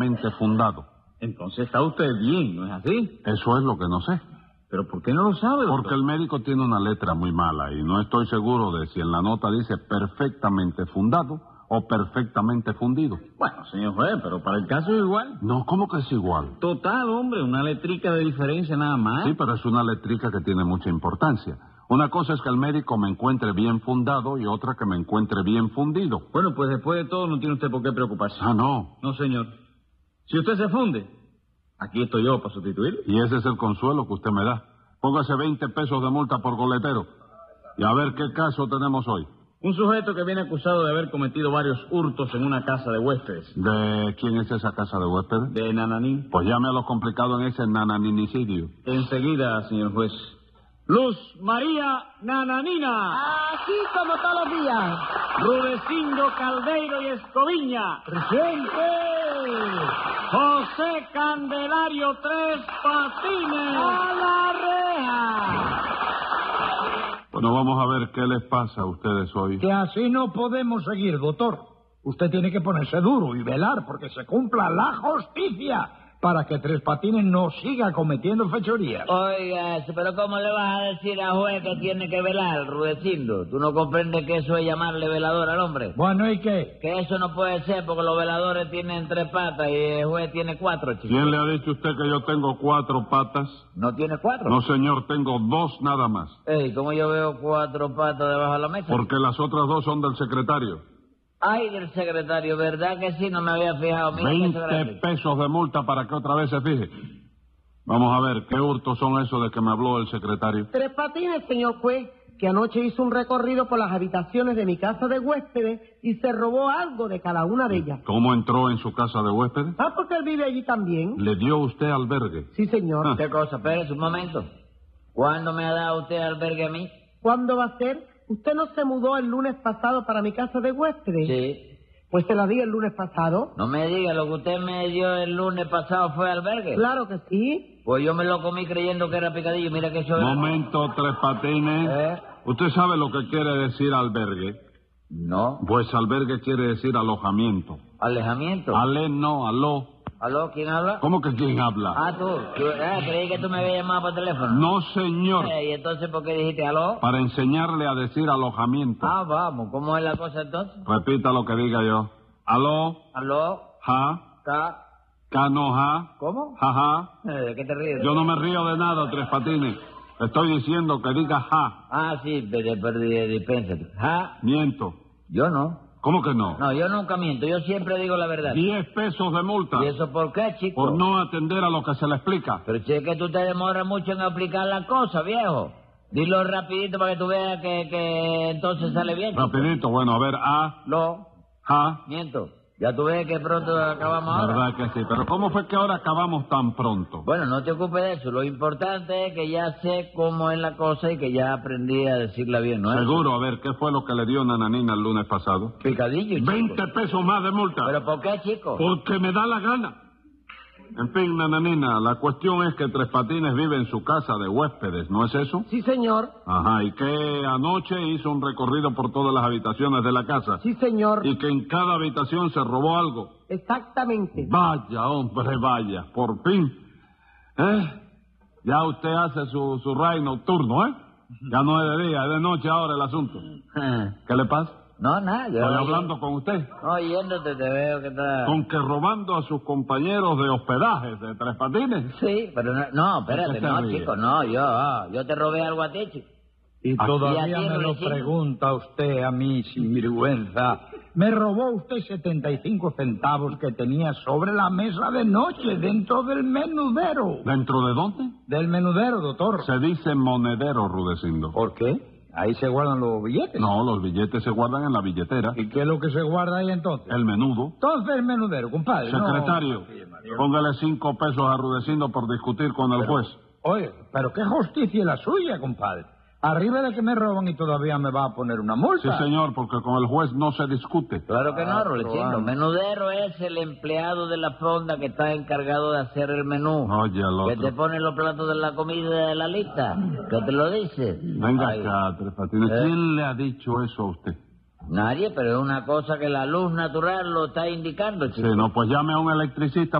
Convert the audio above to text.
perfectamente fundado. Entonces está usted bien, ¿no es así? Eso es lo que no sé. ¿Pero por qué no lo sabe, doctor? Porque el médico tiene una letra muy mala y no estoy seguro de si en la nota dice perfectamente fundado o perfectamente fundido. Bueno, señor juez, pero para el caso es igual. No, ¿cómo que es igual? Total, hombre, una letrica de diferencia nada más. Sí, pero es una letrica que tiene mucha importancia. Una cosa es que el médico me encuentre bien fundado y otra que me encuentre bien fundido. Bueno, pues después de todo no tiene usted por qué preocuparse. Ah, no. No, señor. Si usted se funde, aquí estoy yo para sustituirlo. Y ese es el consuelo que usted me da. Póngase 20 pesos de multa por goletero. Y a ver qué caso tenemos hoy. Un sujeto que viene acusado de haber cometido varios hurtos en una casa de huéspedes. ¿De quién es esa casa de huéspedes? De Nananín. Pues llame a lo complicado en ese nananicidio. Enseguida, señor juez. Luz María Nananina. Así como todos los días. Rudecindo Caldeiro y Escoviña. ¡Presente! José Candelario Tres Patines. ¡A la reja! Bueno, vamos a ver qué les pasa a ustedes hoy. Que así no podemos seguir, doctor. Usted tiene que ponerse duro y velar porque se cumpla la justicia para que Tres Patines no siga cometiendo fechorías. Oiga, pero ¿cómo le vas a decir a juez que tiene que velar, Rudecindo? ¿Tú no comprendes que eso es llamarle velador al hombre? Bueno, ¿y qué? Que eso no puede ser porque los veladores tienen 3 patas y el juez tiene 4, chicos. ¿Quién le ha dicho a usted que yo tengo 4 patas? ¿No tiene 4? No, señor, tengo 2 nada más. Ey, ¿cómo yo veo 4 patas debajo de la mesa? Porque las otras 2 son del secretario. Ay, del secretario, ¿verdad que sí? No me había fijado. Mira 20 pesos de multa para que otra vez se fije. Vamos a ver, ¿qué hurtos son esos de que me habló el secretario? Tres Patines, señor juez, que anoche hizo un recorrido por las habitaciones de mi casa de huéspedes y se robó algo de cada una de ellas. ¿Cómo entró en su casa de huéspedes? Ah, porque él vive allí también. ¿Le dio usted albergue? Sí, señor. ¿Qué cosa? Espérese un momento. ¿Cuándo me ha dado usted albergue a mí? ¿Cuándo va a ser? ¿Usted no se mudó el lunes pasado para mi casa de huéspedes? Sí. Pues se la di el lunes pasado. No me diga, lo que usted me dio el lunes pasado fue albergue. Claro que sí. Pues yo me lo comí creyendo que era picadillo. Mira que eso es... Momento, Tres Patines. ¿Usted sabe lo que quiere decir albergue? No. Pues albergue quiere decir alojamiento. ¿Alejamiento? Ale no, aló. ¿Aló? ¿Quién habla? ¿Cómo que quién habla? Ah, tú. Creí que tú me habías llamado por teléfono. No, señor. ¿Y entonces por qué dijiste aló? Para enseñarle a decir alojamiento. Ah, vamos. ¿Cómo es la cosa entonces? Repita lo que diga yo. Aló, ¿Aló? ja, ¿Está? cano, ja, ¿Cómo? ja. ¿De qué te ríes? Yo no me río de nada, Tres Patines. Estoy diciendo que diga ja. Ah, sí, dispénsate. ¿Ja? Miento. Yo no. ¿Cómo que no? No, yo nunca miento. Yo siempre digo la verdad. 10 pesos de multa ¿Y eso por qué, chico? por no atender a lo que se le explica. Pero che, que tú te demoras mucho en aplicar la cosa, viejo. Dilo rapidito para que tú veas que entonces sale bien. chico. Rapidito, bueno, a ver, a, Lo, ja. miento. Ya tú ves que pronto acabamos ahora. Verdad que sí, pero ¿cómo fue que ahora acabamos tan pronto? Bueno, no te ocupes de eso. Lo importante es que ya sé cómo es la cosa y que ya aprendí a decirla bien, ¿no es? Seguro, a ver, ¿qué fue lo que le dio Nananina el lunes pasado? Picadillo, chico. 20 pesos más de multa. ¿Pero por qué, chico? Porque me da la gana. En fin, Nananina, la cuestión es que Tres Patines vive en su casa de huéspedes, ¿no es eso? Sí, señor. Ajá, y que anoche hizo un recorrido por todas las habitaciones de la casa. Sí, señor. Y que en cada habitación se robó algo. Exactamente. Vaya, hombre, vaya, por fin. Ya usted hace su raid nocturno, ¿eh? Ya no es de día, es de noche ahora el asunto. ¿Qué le pasa? No, nada. Yo Estoy hablando con usted. No, oyéndote te veo que está... Con que robando a sus compañeros de hospedaje de Tres Patines. Sí, pero no, espérate, ¿Por qué se no, ríe? chico, no, yo te robé algo a ti, chico. Y ¿Y todavía a ti, me lo Rudecindo? pregunta usted a mí sin vergüenza. Me robó usted 75 centavos que tenía sobre la mesa de noche dentro del menudero. ¿Dentro de dónde? Del menudero, doctor. Se dice monedero, Rudecindo. ¿Por qué? Ahí se guardan los billetes. No, los billetes se guardan en la billetera. ¿Y qué es lo que se guarda ahí entonces? El menudo. Entonces el menudero, compadre. Secretario, No. póngale 5 pesos a Rudecindo por discutir con el juez. Oye, pero qué justicia es la suya, compadre. Arriba de que me roban y todavía me va a poner una Sí, multa. señor, porque con el juez no se discute. Claro que no, Rudecindo. probando. Menudero es el empleado de la fonda que está encargado de hacer el menú. Oye, el Que te otro. pone los platos de la comida de la lista. Que te lo dice. Venga Ay, acá, Tres Patines. ¿Quién le ha dicho eso a usted? Nadie, pero es una cosa que la luz natural lo está indicando, Sí, chico. no, pues llame a un electricista